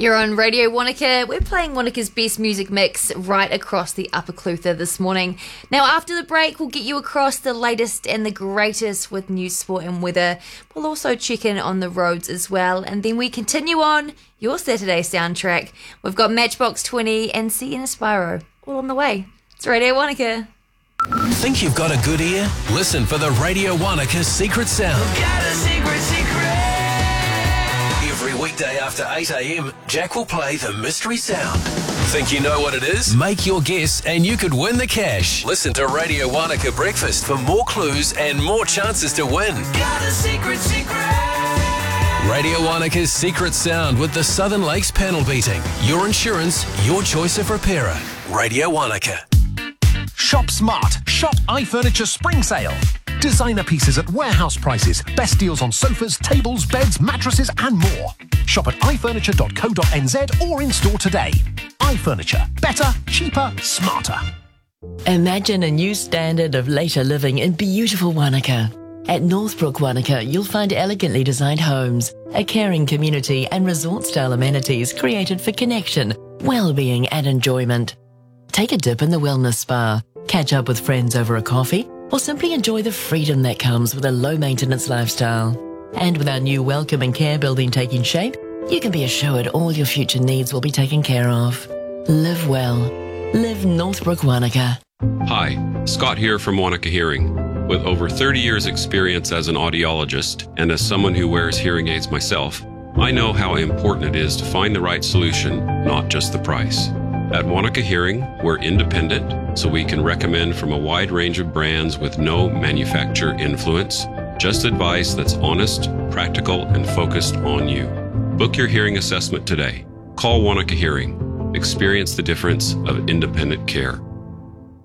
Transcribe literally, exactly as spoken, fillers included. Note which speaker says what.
Speaker 1: You're on Radio Wanaka. We're playing Wanaka's best music mix right across the Upper Clutha this morning. Now, after the break, we'll get you across the latest and the greatest with news, sport and weather. We'll also check in on the roads as well. And then we continue on your Saturday soundtrack. We've got Matchbox twenty and Sienna Spyro all on the way. It's Radio Wanaka.
Speaker 2: Think you've got a good ear? Listen for the Radio Wanaka Secret Sound.
Speaker 3: Got a secret, secret.
Speaker 2: Every weekday after eight a.m, Jack will play the mystery sound. Think you know what it is? Make your guess and you could win the cash. Listen to Radio Wanaka Breakfast for more clues and more chances to win.
Speaker 3: Got a secret, secret.
Speaker 2: Radio Wanaka's Secret Sound with the Southern Lakes panel beating. Your insurance, your choice of repairer. Radio Wanaka.
Speaker 4: Shop smart. Shop iFurniture Spring Sale. Designer pieces at warehouse prices. Best deals on sofas, tables, beds, mattresses and more. Shop at i furniture dot co dot n z or in store today. iFurniture. Better, cheaper, smarter.
Speaker 5: Imagine a new standard of later living in beautiful Wanaka. At Northbrook Wanaka, you'll find elegantly designed homes, a caring community and resort-style amenities created for connection, well-being and enjoyment. Take a dip in the wellness spa, catch up with friends over a coffee, or simply enjoy the freedom that comes with a low-maintenance lifestyle. And with our new Welcome and Care building taking shape, you can be assured all your future needs will be taken care of. Live well. Live Northbrook Wanaka.
Speaker 6: Hi, Scott here from Wanaka Hearing. With over thirty years experience as an audiologist and as someone who wears hearing aids myself, I know how important it is to find the right solution, not just the price. At Wanaka Hearing, we're independent, so we can recommend from a wide range of brands with no manufacturer influence, just advice that's honest, practical, and focused on you. Book your hearing assessment today. Call Wanaka Hearing. Experience the difference of independent care.